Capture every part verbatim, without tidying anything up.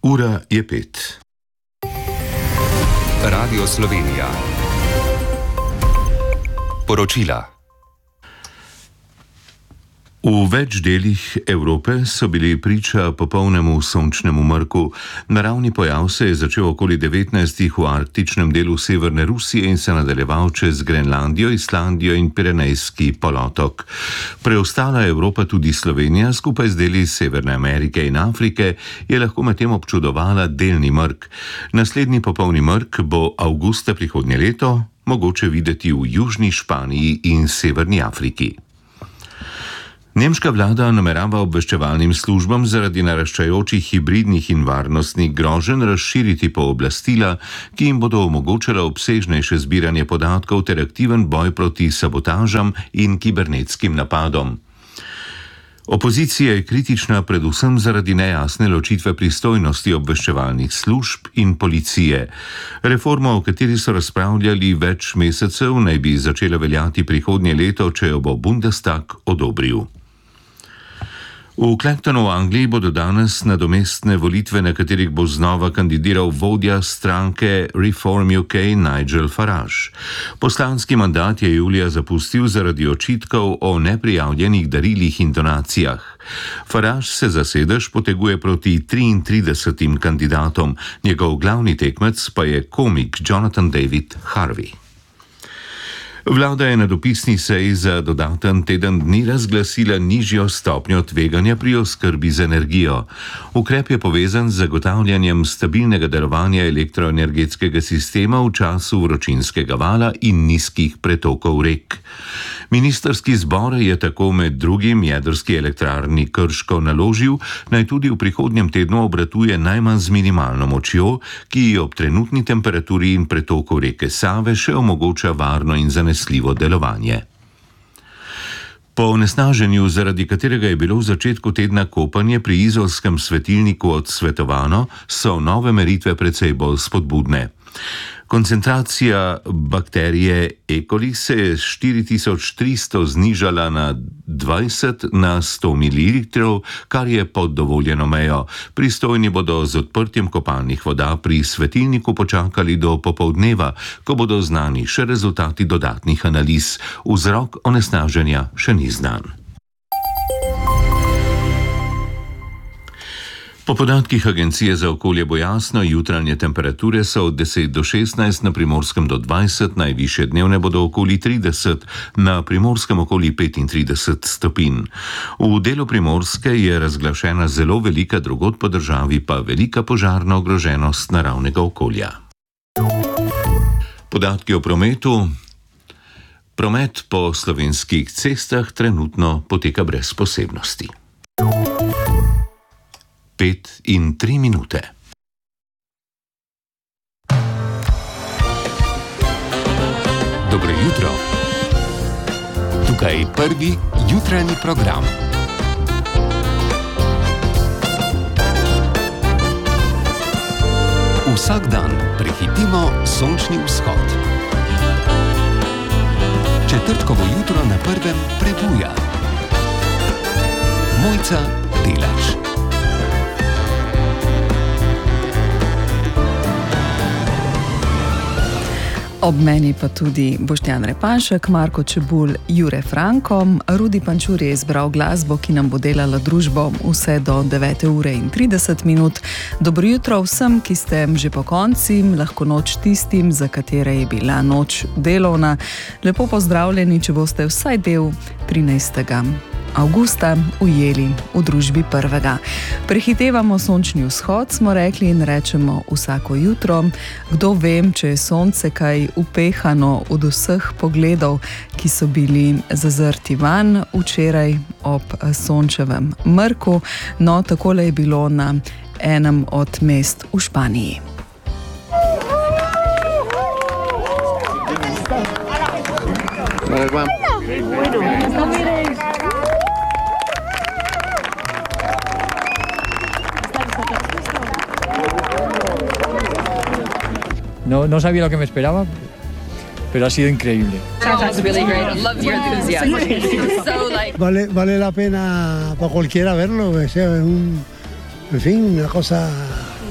Ura je pet. Radio Slovenija. Poročila. V več delih Evrope so bili priča popolnemu sončnemu mrku. Naravni pojav se je začel okoli devetnajstih v arktičnem delu severne Rusije in se nadaljeval čez Grenlandijo, Islandijo in Pirenejski polotok. Preostala Evropa, tudi Slovenija, skupaj z deli Severne Amerike in Afrike, je lahko medtem občudovala delni mrk. Naslednji popolni mrk bo avgusta prihodnje leto mogoče videti v južni Španiji in severni Afriki. Nemška vlada namerava obveščevalnim službam zaradi naraščajočih hibridnih in varnostnih groženj razširiti pooblastila, ki jim bodo omogočala obsežnejše zbiranje podatkov ter aktiven boj proti sabotažam in kibernetskim napadom. Opozicija je kritična predvsem zaradi nejasne ločitve pristojnosti obveščevalnih služb in policije. Reforma, o kateri so razpravljali več mesecev, naj bi začela veljati prihodnje leto, če jo bo Bundestag odobril. V Clactonu v Angliji bodo danes nadomestne volitve, na katerih bo znova kandidiral vodja stranke Reform U K Nigel Farage. Poslanski mandat je julija zapustil zaradi očitkov o neprijavljenih darilih in donacijah. Farage se za sedež poteguje proti triintridesetim kandidatom, njegov glavni tekmec pa je komik Jonathan David Harvey. Vlada je na dopisni seji za dodaten teden dni razglasila nižjo stopnjo tveganja pri oskrbi z energijo. Ukrep je povezan z zagotavljanjem stabilnega delovanja elektroenergetskega sistema v času vročinskega vala in nizkih pretokov rek. Ministrski zbor je tako med drugim jedrski elektrarni Krško naložil, naj tudi v prihodnjem tednu obratuje najmanj z minimalno močjo, ki ji ob trenutni temperaturi in pretoku reke Save še omogoča varno in zanesljivo delovanje. Po onesnaženju, zaradi katerega je bilo v začetku tedna kopanje pri izolskem svetilniku odsvetovano, so nove meritve precej bolj spodbudne. Koncentracija bakterije E. coli se je s štiri tisoč tristo znižala na dvajset na sto mililitrov, kar je pod dovoljeno mejo. Pristojni bodo z odprtjem kopalnih voda pri svetilniku počakali do popoldneva, ko bodo znani še rezultati dodatnih analiz. Vzrok onesnaženja še ni znan. Po podatkih Agencije za okolje bo jasno, jutranje temperature so od deset do šestnajst, na Primorskem do dvajset, najvišje dnevne bodo okoli trideset, na Primorskem okoli petintrideset stopinj. V delu Primorske je razglašena zelo velika, drugod po državi pa velika požarna ogroženost naravnega okolja. Podatki o prometu. Promet po slovenskih cestah trenutno poteka brez posebnosti. Pet in tri minute. Dobro jutro. Tukaj prvi jutranji program. Vsak dan prehitimo sončni vzhod. Četrtkovo jutro na prvem prebuja. Mojca Delač. Ob meni pa tudi Boštjan Repanšek, Marko Čebulj, Jure Franko. Rudi Pančur je izbral glasbo, ki nam bo delala družbo vse do devete ure in trideset minut. Dobro jutro vsem, ki ste že po konci, lahko noč tistim, za katere je bila noč delovna. Lepo pozdravljeni, če boste vsaj del trinajstega avgusta ujeli v družbi prvega. Prehitevamo sončni vzhod, smo rekli, in rečemo vsako jutro. Kdo vem, če je sonce kaj upehano od vseh pogledov, ki so bili zazrti van včeraj ob sončevem mrku. No, takole je bilo na enem od mest v Španiji. No, no sabía lo que me esperaba, pero ha sido increíble. Vale, vale la pena para cualquiera verlo, es un, en fin, una cosa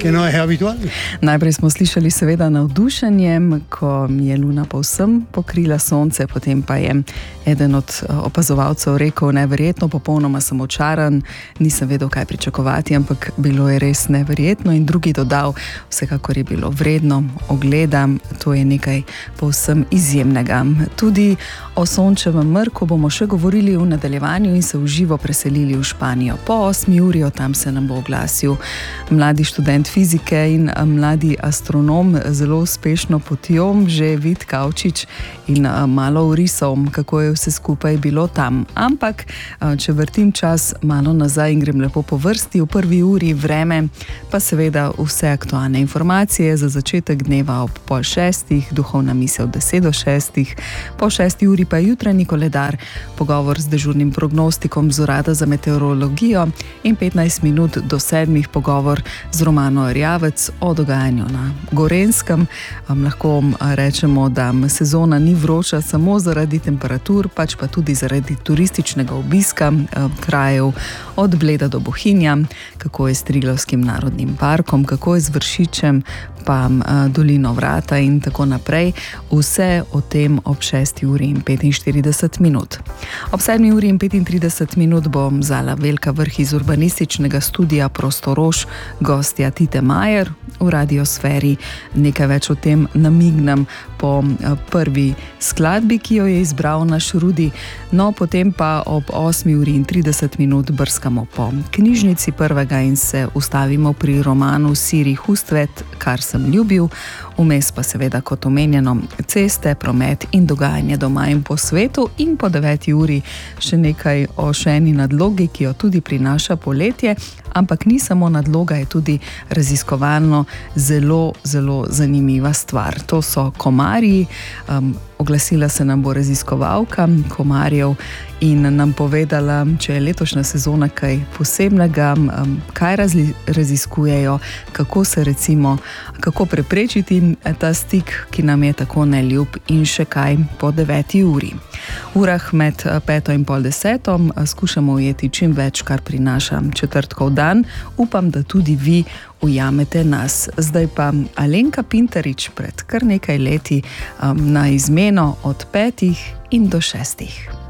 que no es habitual. Najprej smo slišali seveda navdušenjem, ko je Luna povsem pokrila sonce, potem pa je eden od opazovalcev rekel: neverjetno, popolnoma sem očaran, nisem vedel, kaj pričakovati, ampak bilo je res neverjetno. In drugi dodal: vsekakor je bilo vredno ogleda, to je nekaj povsem izjemnega. Tudi o sončevem mrku bomo še govorili v nadaljevanju in se v živo preselili v Španijo. Po osmi uri tam se nam bo oglasil mladi študent fizike in mladi astronom z zelo uspešno potjo, že Vid Kavčič, in malo orisov, kako je vse skupaj bilo tam. Ampak, če vrtim čas malo nazaj in grem lepo po vrsti, v prvi uri vreme, pa seveda vse aktualne informacije za začetek dneva ob pol šestih, duhovna misel deset do šestih, po šesti uri pa jutranji koledar, pogovor z dežurnim prognostikom z Urada za meteorologijo in petnajst minut do sedmih pogovor z Romano Erjavec o dogajanju na Gorenjskem. Um, lahko rečemo, da sezona ni vroča samo zaradi temperatur, pač pa tudi zaradi turističnega obiska um, krajev od Bleda do Bohinja, kako je s Triglavskim narodnim parkom, kako je z Vršičem, pa um, dolino Vrata in tako naprej. Vse o tem ob šesti uri in petinštirideset minut. Ob sedmi uri in petintrideset minut bo Zala Velka Vrh iz urbanističnega studija Prostorož gostja Tite Majer v Radiosferi. Nekaj več o tem namignem po prvi skladbi, ki jo je izbral naš Rudi. No, potem pa ob osmi uri in trideset minut brskamo po knjižnici prvega in se ustavimo pri romanu Siri Hustvedt, Kar sem ljubil. Vmes pa seveda, kot omenjeno, ceste, promet in dogajanje doma in po svetu. In po deveti uri še nekaj o še eni nadlogi, ki jo tudi prinaša poletje, ampak ni samo nadloga, je tudi raziskovalno zelo, zelo zanimiva stvar. To so komarji. Um, oglasila se nam bo raziskovalka komarjev in nam povedala, če je letošnja sezona kaj posebnega, um, kaj razli, raziskujejo, kako se recimo, kako preprečiti ta stik, ki nam je tako neljub, in še kaj po deveti uri. V urah med peto in pol desetom skušamo ujeti čim več, kar prinaša četrtkov dan. Upam, da tudi vi ujamete nas. Zdaj pa Alenka Pintarič pred kar nekaj leti um, na izmeno od petih in do šestih.